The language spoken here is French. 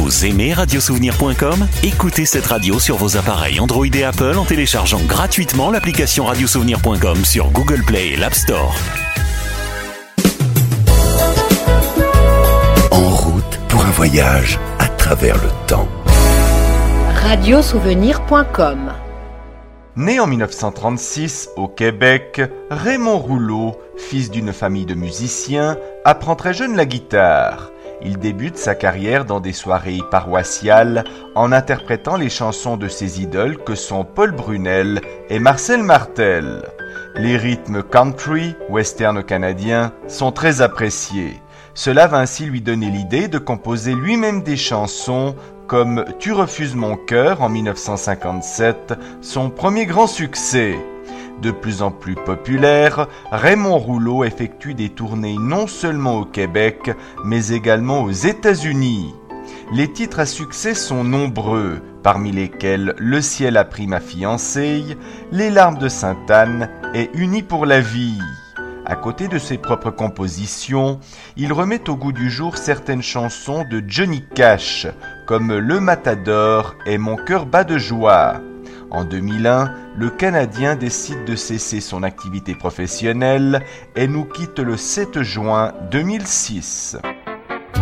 Vous aimez radiosouvenir.com ? Écoutez cette radio sur vos appareils Android et Apple en téléchargeant gratuitement l'application radiosouvenir.com sur Google Play et l'App Store. En route pour un voyage à travers le temps. Radiosouvenir.com. Né en 1936 au Québec, Raymond Rouleau, fils d'une famille de musiciens, apprend très jeune la guitare. Il débute sa carrière dans des soirées paroissiales en interprétant les chansons de ses idoles que sont Paul Brunel et Marcel Martel. Les rythmes country, western canadien, sont très appréciés. Cela va ainsi lui donner l'idée de composer lui-même des chansons comme « Tu refuses mon cœur » en 1957, son premier grand succès. De plus en plus populaire, Raymond Rouleau effectue des tournées non seulement au Québec, mais également aux États-Unis. Les titres à succès sont nombreux, parmi lesquels « Le ciel a pris ma fiancée »,« Les larmes de Sainte-Anne » et « Unis pour la vie ». À côté de ses propres compositions, il remet au goût du jour certaines chansons de Johnny Cash, comme Le Matador et Mon cœur bat de joie. En 2001, le Canadien décide de cesser son activité professionnelle et nous quitte le 7 juin 2006.